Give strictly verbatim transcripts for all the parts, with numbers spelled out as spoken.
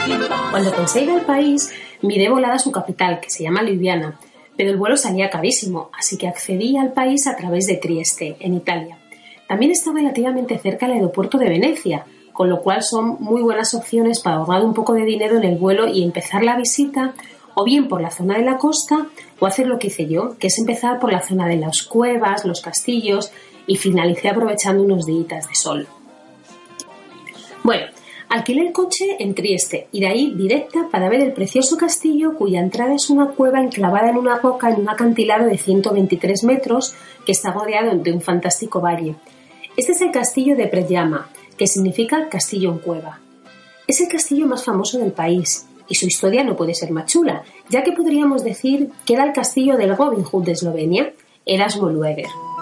Cuando pensé ir al país, miré volada a su capital, que se llama Liubliana, pero el vuelo salía carísimo, así que accedí al país a través de Trieste, en Italia. También está relativamente cerca el aeropuerto de Venecia, con lo cual son muy buenas opciones para ahorrar un poco de dinero en el vuelo y empezar la visita o bien por la zona de la costa o hacer lo que hice yo, que es empezar por la zona de las cuevas, los castillos y finalicé aprovechando unos días de sol. Bueno, alquilé el coche en Trieste y de ahí directa para ver el precioso castillo cuya entrada es una cueva enclavada en una roca en un acantilado de ciento veintitrés metros que está rodeado de un fantástico valle. Este es el castillo de Predjama, que significa castillo en cueva. Es el castillo más famoso del país y su historia no puede ser más chula, ya que podríamos decir que era el castillo del Robin Hood de Eslovenia, Erasmo Lueger.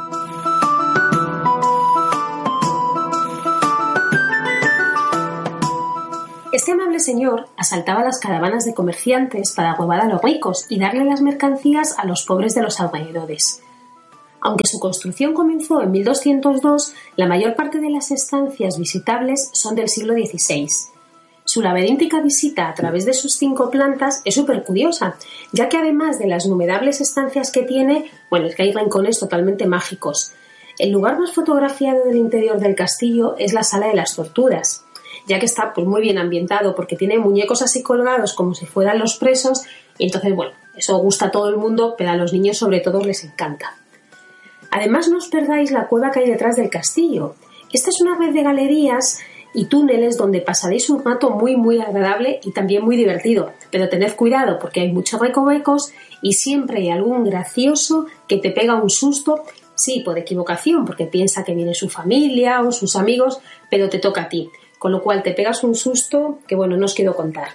Este amable señor asaltaba las caravanas de comerciantes para robar a los ricos y darle las mercancías a los pobres de los alrededores. Aunque su construcción comenzó en mil doscientos dos, la mayor parte de las estancias visitables son del siglo dieciséis. Su laberíntica visita a través de sus cinco plantas es súper curiosa, ya que además de las innumerables estancias que tiene, bueno, es que hay rincones totalmente mágicos. El lugar más fotografiado del interior del castillo es la Sala de las Torturas, ya que está pues muy bien ambientado porque tiene muñecos así colgados como si fueran los presos y entonces, bueno, eso gusta a todo el mundo, pero a los niños sobre todo les encanta. Además, no os perdáis la cueva que hay detrás del castillo. Esta es una red de galerías y túneles donde pasaréis un rato muy muy agradable y también muy divertido, pero tened cuidado porque hay muchos recovecos y siempre hay algún gracioso que te pega un susto, sí, por equivocación, porque piensa que viene su familia o sus amigos, pero te toca a ti. Con lo cual te pegas un susto que, bueno, no os quiero contar.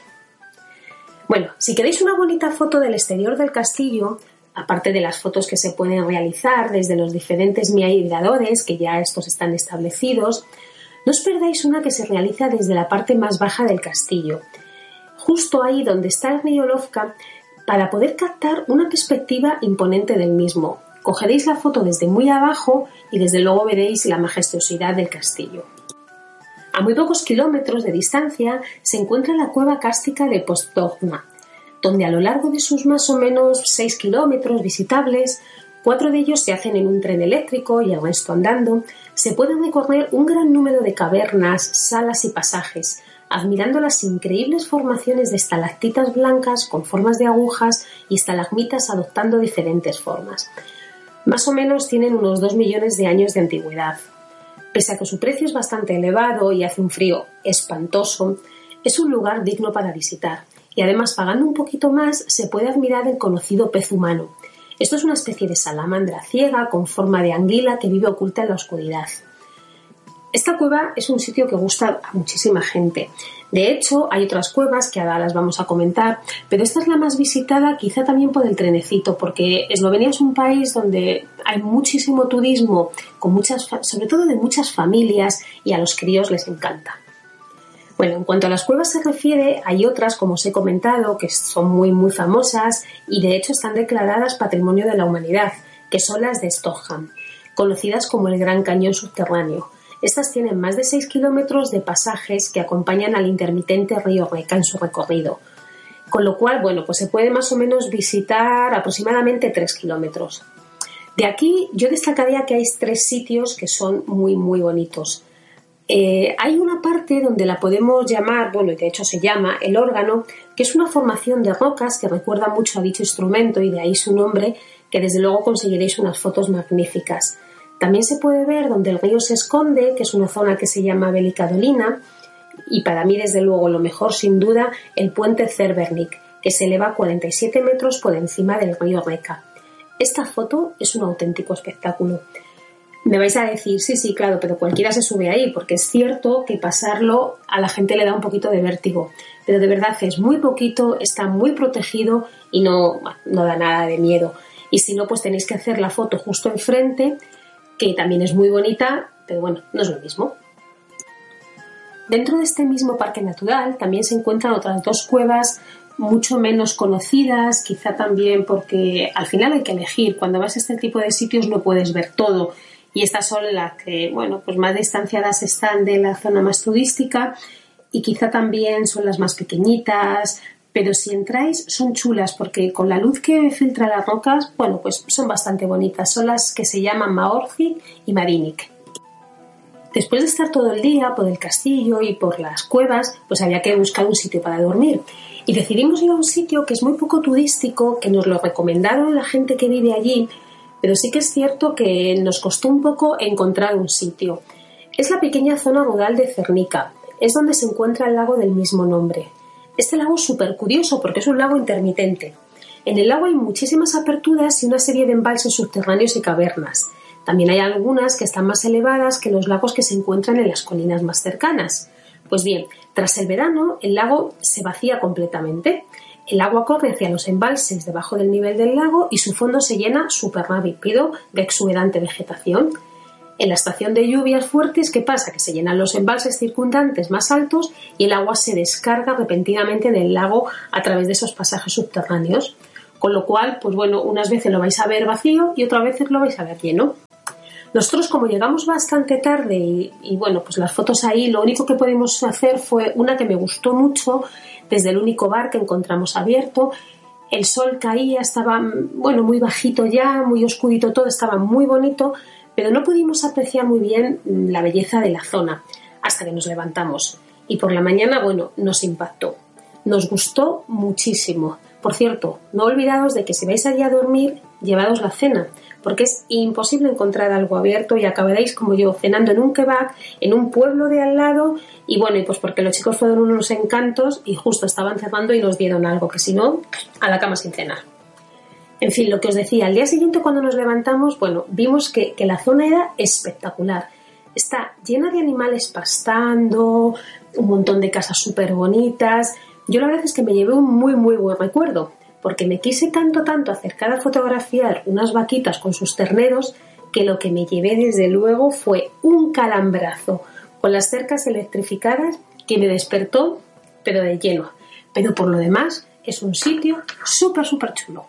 Bueno, si queréis una bonita foto del exterior del castillo, aparte de las fotos que se pueden realizar desde los diferentes miradores, que ya estos están establecidos, no os perdáis una que se realiza desde la parte más baja del castillo, justo ahí donde está el río Lovka, para poder captar una perspectiva imponente del mismo. Cogeréis la foto desde muy abajo y desde luego veréis la majestuosidad del castillo. A muy pocos kilómetros de distancia se encuentra la cueva cárstica de Postojna, donde a lo largo de sus más o menos seis kilómetros visitables, cuatro de ellos se hacen en un tren eléctrico y el resto andando, se pueden recorrer un gran número de cavernas, salas y pasajes, admirando las increíbles formaciones de estalactitas blancas con formas de agujas y estalagmitas adoptando diferentes formas. Más o menos tienen unos dos millones de años de antigüedad. Pese a que su precio es bastante elevado y hace un frío espantoso, es un lugar digno para visitar y además pagando un poquito más se puede admirar el conocido pez humano. Esto es una especie de salamandra ciega con forma de anguila que vive oculta en la oscuridad. Esta cueva es un sitio que gusta a muchísima gente. De hecho, hay otras cuevas que ahora las vamos a comentar, pero esta es la más visitada quizá también por el trenecito, porque Eslovenia es un país donde hay muchísimo turismo, con muchas, sobre todo de muchas familias, y a los críos les encanta. Bueno, en cuanto a las cuevas se refiere, hay otras, como os he comentado, que son muy muy famosas y de hecho están declaradas Patrimonio de la Humanidad, que son las de Stockholm, conocidas como el Gran Cañón Subterráneo. Estas tienen más de seis kilómetros de pasajes que acompañan al intermitente río Reka en su recorrido, con lo cual, bueno, pues se puede más o menos visitar aproximadamente tres kilómetros. De aquí yo destacaría que hay tres sitios que son muy muy bonitos. Eh, hay una parte donde la podemos llamar, bueno, y de hecho se llama el órgano, que es una formación de rocas que recuerda mucho a dicho instrumento y de ahí su nombre, que desde luego conseguiréis unas fotos magníficas. También se puede ver donde el río se esconde, que es una zona que se llama Velika Dolina, y para mí desde luego lo mejor sin duda el puente Cerbernik, que se eleva cuarenta y siete metros por encima del río Reka. Esta foto es un auténtico espectáculo. Me vais a decir, sí, sí, claro, pero cualquiera se sube ahí, porque es cierto que pasarlo a la gente le da un poquito de vértigo, pero de verdad es muy poquito, está muy protegido y no, no da nada de miedo. Y si no, pues tenéis que hacer la foto justo enfrente, que también es muy bonita, pero bueno, no es lo mismo. Dentro de este mismo parque natural también se encuentran otras dos cuevas mucho menos conocidas, quizá también porque al final hay que elegir. Cuando vas a este tipo de sitios no puedes ver todo. Y estas son las que, bueno, pues más distanciadas están de la zona más turística y quizá también son las más pequeñitas, pero si entráis son chulas porque con la luz que filtra las rocas, bueno, pues son bastante bonitas. Son las que se llaman Maorzik y Marinik. Después de estar todo el día por el castillo y por las cuevas, pues había que buscar un sitio para dormir. Y decidimos ir a un sitio que es muy poco turístico, que nos lo recomendaron la gente que vive allí, pero sí que es cierto que nos costó un poco encontrar un sitio. Es la pequeña zona rural de Cernica. Es donde se encuentra el lago del mismo nombre. Este lago es súper curioso porque es un lago intermitente. En el lago hay muchísimas aperturas y una serie de embalses subterráneos y cavernas. También hay algunas que están más elevadas que los lagos que se encuentran en las colinas más cercanas. Pues bien, tras el verano, el lago se vacía completamente. El agua corre hacia los embalses debajo del nivel del lago y su fondo se llena súper rápido de exuberante vegetación. En la estación de lluvias fuertes, ¿qué pasa? Que se llenan los embalses circundantes más altos y el agua se descarga repentinamente en el lago a través de esos pasajes subterráneos. Con lo cual, pues bueno, unas veces lo vais a ver vacío y otras veces lo vais a ver lleno. Nosotros, como llegamos bastante tarde y, y bueno, pues las fotos ahí, lo único que pudimos hacer fue una que me gustó mucho, desde el único bar que encontramos abierto. El sol caía, estaba, bueno, muy bajito ya, muy oscurito todo, estaba muy bonito, pero no pudimos apreciar muy bien la belleza de la zona hasta que nos levantamos. Y por la mañana, bueno, nos impactó. Nos gustó muchísimo. Por cierto, no olvidaos de que si vais allí a dormir, llevaos la cena, porque es imposible encontrar algo abierto y acabaréis como yo, cenando en un kebab, en un pueblo de al lado, y bueno, y pues porque los chicos fueron unos encantos y justo estaban cerrando y nos dieron algo, que si no, a la cama sin cenar. En fin, lo que os decía, al día siguiente cuando nos levantamos, bueno, vimos que, que la zona era espectacular. Está llena de animales pastando, un montón de casas súper bonitas. Yo la verdad es que me llevé un muy, muy buen recuerdo, porque me quise tanto, tanto acercar a fotografiar unas vaquitas con sus terneros, que lo que me llevé desde luego fue un calambrazo con las cercas electrificadas que me despertó, pero de lleno. Pero por lo demás, es un sitio súper, súper chulo.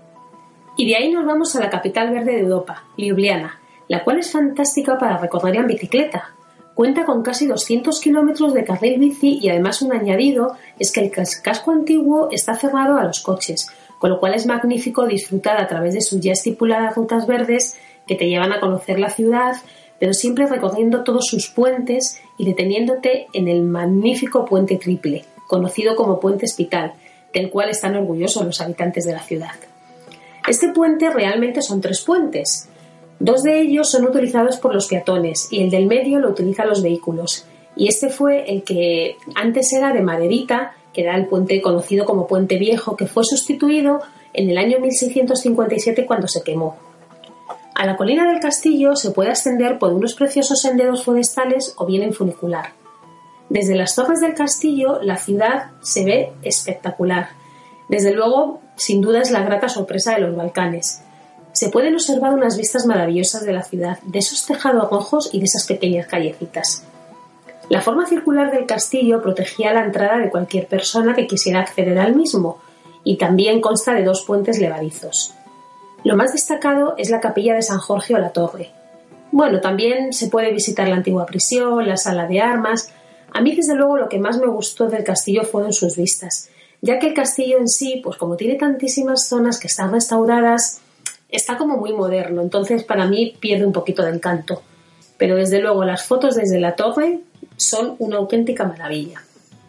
Y de ahí nos vamos a la capital verde de Europa, Ljubljana, la cual es fantástica para recorrer en bicicleta. Cuenta con casi doscientos kilómetros de carril bici y además un añadido es que el casco antiguo está cerrado a los coches, con lo cual es magnífico disfrutar a través de sus ya estipuladas rutas verdes que te llevan a conocer la ciudad, pero siempre recorriendo todos sus puentes y deteniéndote en el magnífico Puente Triple, conocido como Puente Espital, del cual están orgullosos los habitantes de la ciudad. Este puente realmente son tres puentes. Dos de ellos son utilizados por los peatones y el del medio lo utilizan los vehículos. Y este fue el que antes era de maderita, que era el puente conocido como Puente Viejo, que fue sustituido en el año mil seiscientos cincuenta y siete cuando se quemó. A la colina del castillo se puede ascender por unos preciosos senderos forestales o bien en funicular. Desde las torres del castillo la ciudad se ve espectacular. Desde luego, sin duda es la grata sorpresa de los Balcanes. Se pueden observar unas vistas maravillosas de la ciudad, de esos tejados rojos y de esas pequeñas callecitas. La forma circular del castillo protegía la entrada de cualquier persona que quisiera acceder al mismo, y también consta de dos puentes levadizos. Lo más destacado es la capilla de San Jorge o la Torre. Bueno, también se puede visitar la antigua prisión, la sala de armas. A mí, desde luego, lo que más me gustó del castillo fueron sus vistas, ya que el castillo en sí, pues como tiene tantísimas zonas que están restauradas, está como muy moderno, entonces para mí pierde un poquito de encanto. Pero desde luego las fotos desde la torre son una auténtica maravilla.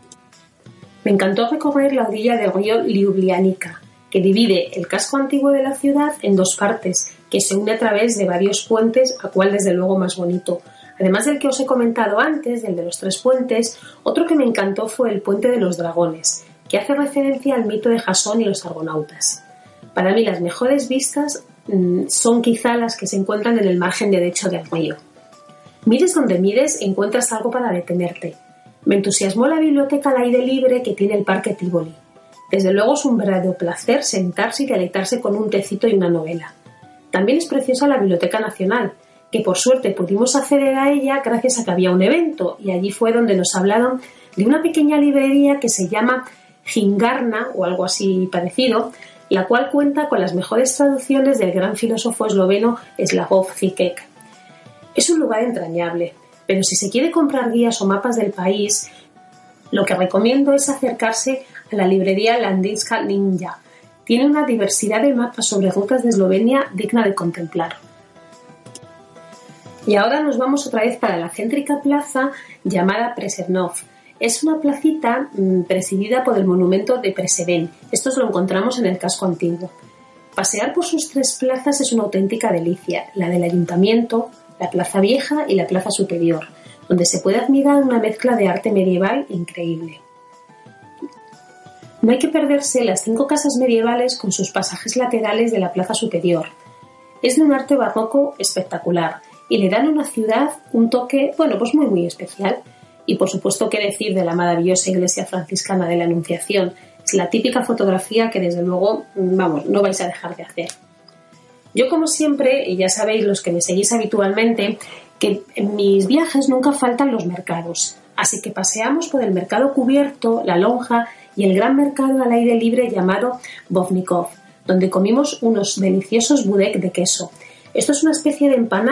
Me encantó recorrer la orilla del río Ljubljanica, que divide el casco antiguo de la ciudad en dos partes, que se une a través de varios puentes, a cual desde luego más bonito. Además del que os he comentado antes, del de los tres puentes, otro que me encantó fue el Puente de los Dragones, que hace referencia al mito de Jasón y los argonautas. Para mí las mejores vistas mmm, son quizá las que se encuentran en el margen derecho del río. Mires donde mires, encuentras algo para detenerte. Me entusiasmó la biblioteca al aire libre que tiene el Parque Tívoli. Desde luego es un verdadero placer sentarse y deleitarse con un tecito y una novela. También es preciosa la Biblioteca Nacional, que por suerte pudimos acceder a ella gracias a que había un evento, y allí fue donde nos hablaron de una pequeña librería que se llama Gingarna o algo así parecido, la cual cuenta con las mejores traducciones del gran filósofo esloveno Slavoj Žižek. Es un lugar entrañable, pero si se quiere comprar guías o mapas del país, Lo que recomiendo es acercarse a la librería Landinska Ninja. Tiene una diversidad de mapas sobre rutas de Eslovenia digna de contemplar. Y ahora nos vamos otra vez para la céntrica plaza llamada Prešernov. Es una placita mmm, presidida por el monumento de Prešeren. Esto lo encontramos en el casco antiguo. Pasear por sus tres plazas es una auténtica delicia, la del Ayuntamiento, la Plaza Vieja y la Plaza Superior, donde se puede admirar una mezcla de arte medieval increíble. No hay que perderse las cinco casas medievales con sus pasajes laterales de la Plaza Superior. Es de un arte barroco espectacular y le dan a una ciudad un toque, bueno, pues muy muy especial. Y por supuesto, qué decir de la maravillosa iglesia franciscana de la Anunciación. Es la típica fotografía que desde luego, vamos, no vais a dejar de hacer. Yo, como siempre, y ya sabéis los que me seguís habitualmente, que en mis viajes nunca faltan los mercados. Así que paseamos por el mercado cubierto, la lonja y el gran mercado al aire libre llamado Bovnikov, donde comimos unos deliciosos budek de queso. Esto es una especie de empanada